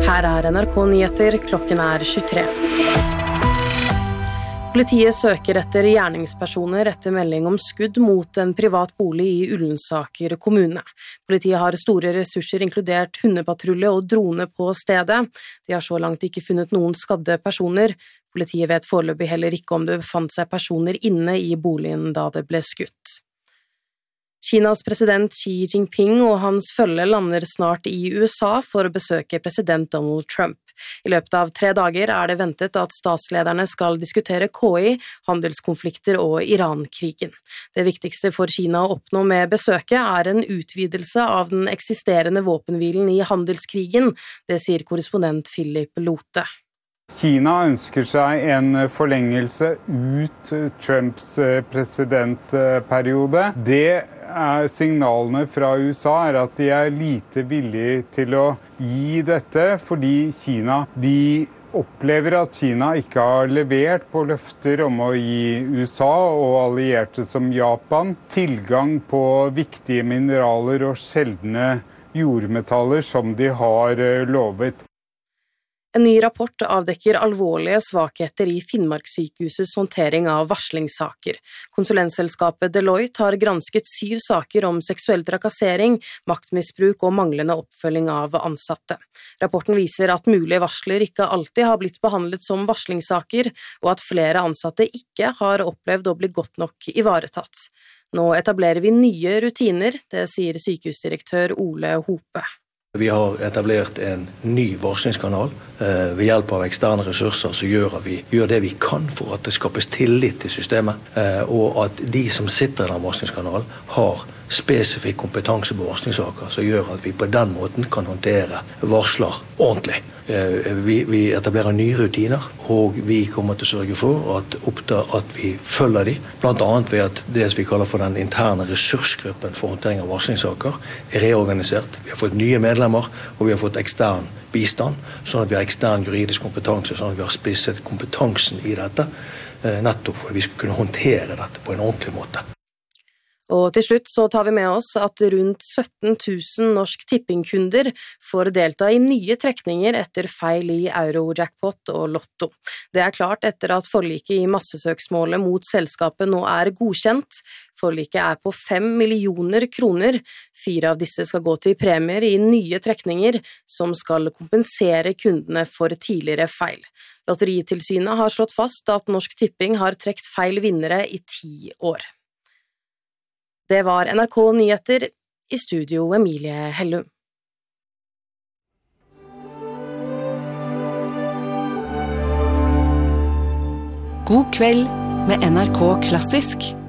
Her NRK Nyheter, klokken 23. Politiet søker etter gjerningspersoner etter melding om skudd mot en privat bolig i Ullensaker kommune. Politiet har store ressurser inkludert hundepatrulje og drone på stedet. De har så langt ikke funnet noen skadde personer. Politiet vet foreløpig heller ikke om det befant seg personer inne i boligen da det ble skutt. Kinas president Xi Jinping og hans følge lander snart i USA for å besøke president Donald Trump. I løpet av 3 dager det ventet at statslederne skal diskutere KI, handelskonflikter og Iran-krigen. Det viktigste for Kina å oppnå med besøket en utvidelse av den eksisterende våpenhvilen i handelskrigen, det sier korrespondent Philip Lote. Kina ønsker seg en forlengelse ut Trumps presidentperiode. Signalene fra USA at de lite villige til å gi dette, fordi de opplever at Kina ikke har levert på løfter om å gi USA og allierte som Japan tilgang på viktige mineraler og sjeldne jordmetaller som de har lovet. En ny rapport avdekker alvorlige svakheter i Finnmarkssykehusets håndtering av varslingssaker. Konsulentselskapet Deloitte har gransket 7 saker om seksuell trakassering, maktmisbruk og manglende oppfølging av ansatte. Rapporten viser at mulige varsler ikke alltid har blitt behandlet som varslingssaker, og at flere ansatte ikke har opplevd å bli godt nok ivaretatt. Nå etablerer vi nye rutiner, det sier sykehusdirektør Ole Hope. Vi har etablert en ny varslingskanal ved hjelp av eksterne ressurser som gjør at vi gjør det vi kan for at det skapes tillit til systemet, og at de som sitter i den varslingskanalen har spesifikk kompetanse på varslingssaker som gjør at vi på den måten kan håndtere varsler ordentlig. Vi etablerer nye rutiner, og vi kommer til å sørge for at vi følger de, blant annet ved at det vi kaller for den interne ressursgruppen for håndtering av varslingssaker reorganisert. Vi har fått nye medlemmer, og vi har fått ekstern bistand, sånn at vi har ekstern juridisk kompetanse, sånn at vi har spisset kompetansen i dette, nettopp for at vi skal kunne håndtere dette på en ordentlig måte. Og til slutt så tar vi med oss at rundt 17 000 Norsk Tipping-kunder får delta i nye trekninger etter feil i Eurojackpot og Lotto. Det klart etter at forliket i massesøksmålet mot selskapet nå godkjent. Forliket på 5 millioner kroner. 4 av disse skal gå til premier i nye trekninger som skal kompensere kundene for tidligere feil. Lotteritilsynet har slått fast at Norsk Tipping har trekt feil vinnere i 10 år. Det var NRK Nyheter, i studio Emilie Hellum. God kveld med NRK Klassisk.